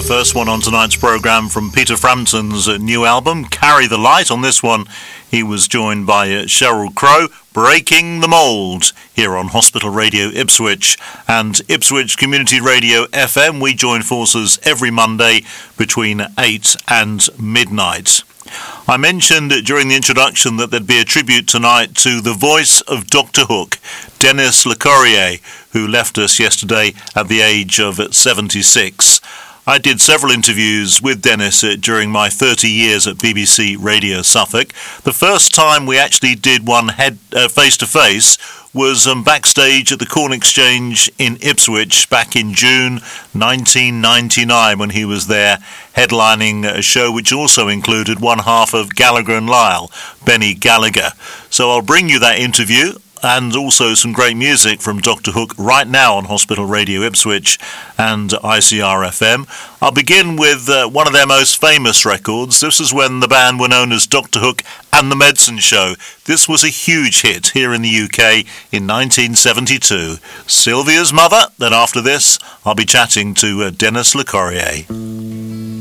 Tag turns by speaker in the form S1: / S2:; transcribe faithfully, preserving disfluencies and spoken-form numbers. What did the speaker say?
S1: first one on tonight's programme from Peter Frampton's new album, Carry the Light. On this one, he was joined by Sheryl Crow, Breaking the Mould, here on Hospital Radio Ipswich and Ipswich Community Radio F M. We join forces every Monday between eight and midnight. I mentioned during the introduction that there'd be a tribute tonight to the voice of Doctor Hook, Denis Lecorrier, who left us yesterday at the age of seventy-six. I did several interviews with Denis during my thirty years at B B C Radio Suffolk. The first time we actually did one head uh, face-to-face was um, backstage at the Corn Exchange in Ipswich back in June nineteen ninety-nine, when he was there headlining a show which also included one half of Gallagher and Lyle, Benny Gallagher. So I'll bring you that interview and also some great music from Doctor Hook right now on Hospital Radio Ipswich and I C R F M. I'll begin with uh, one of their most famous records. This is when the band were known as Doctor Hook and the Medicine Show. This was a huge hit here in the U K in nineteen seventy-two. Sylvia's Mother. Then after this, I'll be chatting to uh, Denis Lecorrier.